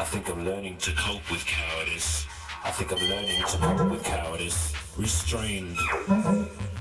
think I'm learning to cope with cowardice. I think I'm learning to cope with cowardice. Restrained.